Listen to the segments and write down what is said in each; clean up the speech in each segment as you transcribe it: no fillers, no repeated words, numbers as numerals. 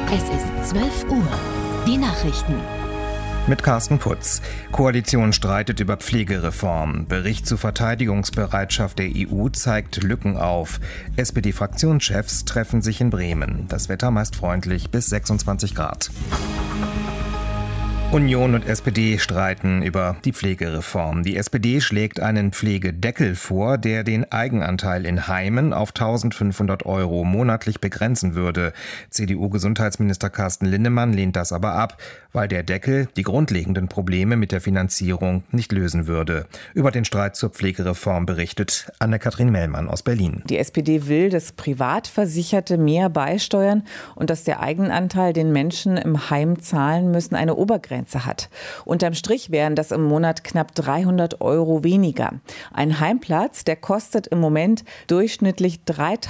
Es ist 12 Uhr. Die Nachrichten. Mit Carsten Putz. Koalition streitet über Pflegereform. Bericht zu Verteidigungsbereitschaft der EU zeigt Lücken auf. SPD-Fraktionschefs treffen sich in Bremen. Das Wetter meist freundlich bis 26 Grad. Union und SPD streiten über die Pflegereform. Die SPD schlägt einen Pflegedeckel vor, der den Eigenanteil in Heimen auf 1.500 € monatlich begrenzen würde. CDU-Gesundheitsminister Carsten Linnemann lehnt das aber ab, weil der Deckel die grundlegenden Probleme mit der Finanzierung nicht lösen würde. Über den Streit zur Pflegereform berichtet Anne-Kathrin Mellmann aus Berlin. Die SPD will, dass Privatversicherte mehr beisteuern und dass der Eigenanteil, den Menschen im Heim zahlen müssen, eine Obergrenze hat. Unterm Strich wären das im Monat knapp 300 € weniger. Ein Heimplatz, der kostet im Moment durchschnittlich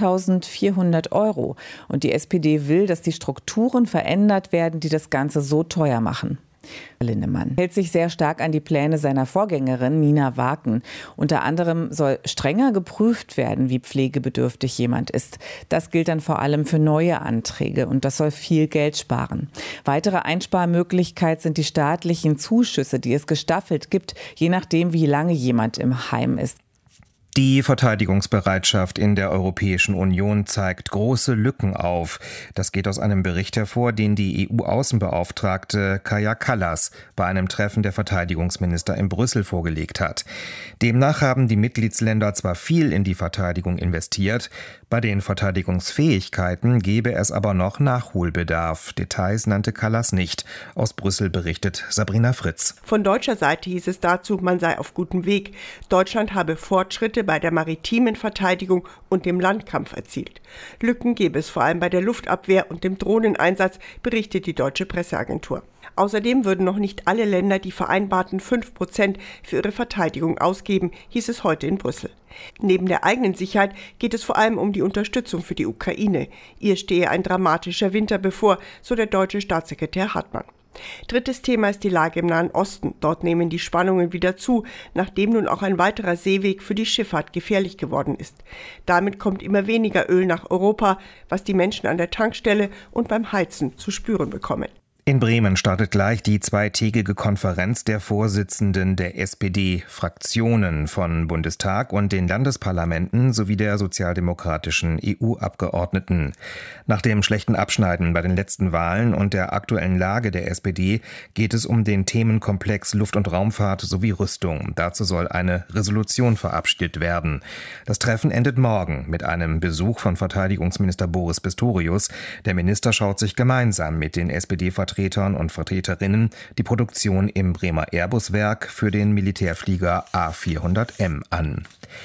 3.400 €. Und die SPD will, dass die Strukturen verändert werden, die das Ganze so teuer machen. Linnemann hält sich sehr stark an die Pläne seiner Vorgängerin Nina Waken. Unter anderem soll strenger geprüft werden, wie pflegebedürftig jemand ist. Das gilt dann vor allem für neue Anträge und das soll viel Geld sparen. Weitere Einsparmöglichkeit sind die staatlichen Zuschüsse, die es gestaffelt gibt, je nachdem, wie lange jemand im Heim ist. Die Verteidigungsbereitschaft in der Europäischen Union zeigt große Lücken auf. Das geht aus einem Bericht hervor, den die EU-Außenbeauftragte Kaja Kallas bei einem Treffen der Verteidigungsminister in Brüssel vorgelegt hat. Demnach haben die Mitgliedsländer zwar viel in die Verteidigung investiert, bei den Verteidigungsfähigkeiten gebe es aber noch Nachholbedarf. Details nannte Kallas nicht. Aus Brüssel berichtet Sabrina Fritz. Von deutscher Seite hieß es dazu, man sei auf gutem Weg. Deutschland habe Fortschritte bei der maritimen Verteidigung und dem Landkampf erzielt. Lücken gebe es vor allem bei der Luftabwehr und dem Drohneneinsatz, berichtet die deutsche Presseagentur. Außerdem würden noch nicht alle Länder die vereinbarten 5% für ihre Verteidigung ausgeben, hieß es heute in Brüssel. Neben der eigenen Sicherheit geht es vor allem um die Unterstützung für die Ukraine. Ihr stehe ein dramatischer Winter bevor, so der deutsche Staatssekretär Hartmann. Drittes Thema ist die Lage im Nahen Osten. Dort nehmen die Spannungen wieder zu, nachdem nun auch ein weiterer Seeweg für die Schifffahrt gefährlich geworden ist. Damit kommt immer weniger Öl nach Europa, was die Menschen an der Tankstelle und beim Heizen zu spüren bekommen. In Bremen startet gleich die zweitägige Konferenz der Vorsitzenden der SPD-Fraktionen von Bundestag und den Landesparlamenten sowie der sozialdemokratischen EU-Abgeordneten. Nach dem schlechten Abschneiden bei den letzten Wahlen und der aktuellen Lage der SPD geht es um den Themenkomplex Luft- und Raumfahrt sowie Rüstung. Dazu soll eine Resolution verabschiedet werden. Das Treffen endet morgen mit einem Besuch von Verteidigungsminister Boris Pistorius. Der Minister schaut sich gemeinsam mit den SPD-Vertretern und Vertreterinnen die Produktion im Bremer Airbus-Werk für den Militärflieger A400M an.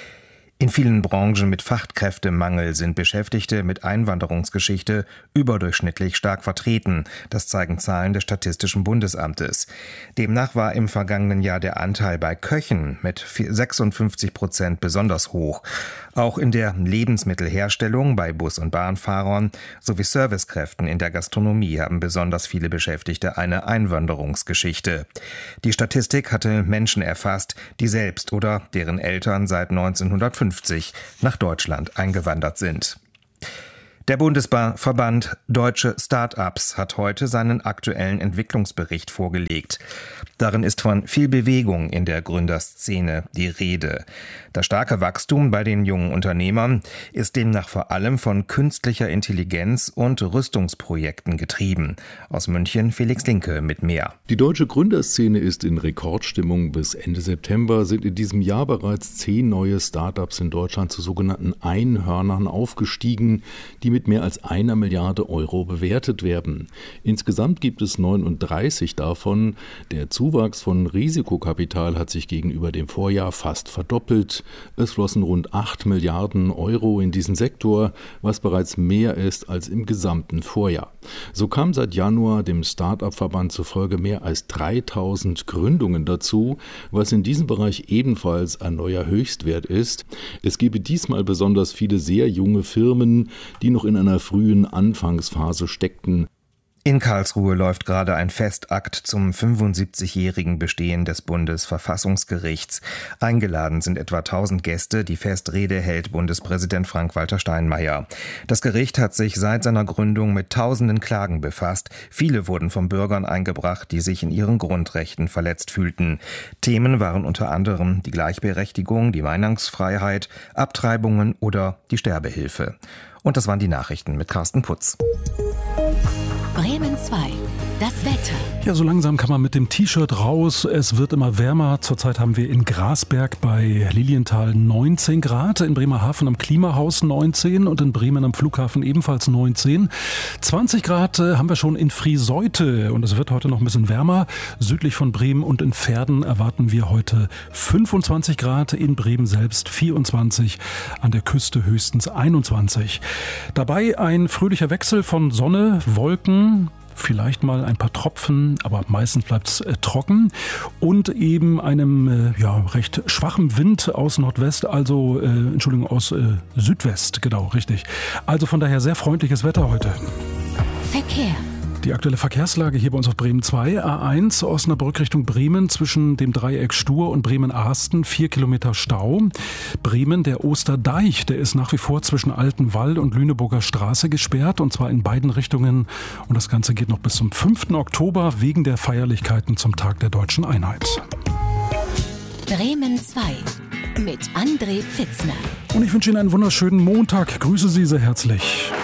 In vielen Branchen mit Fachkräftemangel sind Beschäftigte mit Einwanderungsgeschichte überdurchschnittlich stark vertreten. Das zeigen Zahlen des Statistischen Bundesamtes. Demnach war im vergangenen Jahr der Anteil bei Köchen mit 56% besonders hoch. Auch in der Lebensmittelherstellung bei Bus- und Bahnfahrern sowie Servicekräften in der Gastronomie haben besonders viele Beschäftigte eine Einwanderungsgeschichte. Die Statistik hatte Menschen erfasst, die selbst oder deren Eltern seit 1950 nach Deutschland eingewandert sind. Der Bundesverband Deutsche Start-ups hat heute seinen aktuellen Entwicklungsbericht vorgelegt. Darin ist von viel Bewegung in der Gründerszene die Rede. Das starke Wachstum bei den jungen Unternehmern ist demnach vor allem von künstlicher Intelligenz und Rüstungsprojekten getrieben. Aus München Felix Linke mit mehr. Die deutsche Gründerszene ist in Rekordstimmung. Bis Ende September sind in diesem Jahr bereits 10 neue Start-ups in Deutschland zu sogenannten Einhörnern aufgestiegen, die mit mehr als 1 Milliarde € bewertet werden. Insgesamt gibt es 39 davon. Der Zuwachs von Risikokapital hat sich gegenüber dem Vorjahr fast verdoppelt. Es flossen rund 8 Milliarden € in diesen Sektor, was bereits mehr ist als im gesamten Vorjahr. So kam seit Januar dem Start-up-Verband zufolge mehr als 3000 Gründungen dazu, was in diesem Bereich ebenfalls ein neuer Höchstwert ist. Es gebe diesmal besonders viele sehr junge Firmen, die noch in einer frühen Anfangsphase steckten. In Karlsruhe läuft gerade ein Festakt zum 75-jährigen Bestehen des Bundesverfassungsgerichts. Eingeladen sind etwa 1000 Gäste. Die Festrede hält Bundespräsident Frank-Walter Steinmeier. Das Gericht hat sich seit seiner Gründung mit tausenden Klagen befasst. Viele wurden von Bürgern eingebracht, die sich in ihren Grundrechten verletzt fühlten. Themen waren unter anderem die Gleichberechtigung, die Meinungsfreiheit, Abtreibungen oder die Sterbehilfe. Und das waren die Nachrichten mit Carsten Putz. Bremen 2. Das Wetter. Ja, so langsam kann man mit dem T-Shirt raus. Es wird immer wärmer. Zurzeit haben wir in Grasberg bei Lilienthal 19 Grad, in Bremerhaven am Klimahaus 19 und in Bremen am Flughafen ebenfalls 19. 20 Grad haben wir schon in Frieseute und es wird heute noch ein bisschen wärmer. Südlich von Bremen und in Verden erwarten wir heute 25 Grad, in Bremen selbst 24, an der Küste höchstens 21. Dabei ein fröhlicher Wechsel von Sonne, Wolken, vielleicht mal ein paar Tropfen, aber meistens bleibt es trocken und eben einem recht schwachen Wind aus Nordwest, also aus Südwest, genau, richtig. Also von daher sehr freundliches Wetter heute. Verkehr. Die aktuelle Verkehrslage hier bei uns auf Bremen 2, A1 Osnabrück Richtung Bremen zwischen dem Dreieck Stur und Bremen-Ahsten, 4 Kilometer Stau. Bremen, der Osterdeich, der ist nach wie vor zwischen Altenwall und Lüneburger Straße gesperrt und zwar in beiden Richtungen. Und das Ganze geht noch bis zum 5. Oktober wegen der Feierlichkeiten zum Tag der Deutschen Einheit. Bremen 2 mit André Pfitzner. Und ich wünsche Ihnen einen wunderschönen Montag. Grüße Sie sehr herzlich.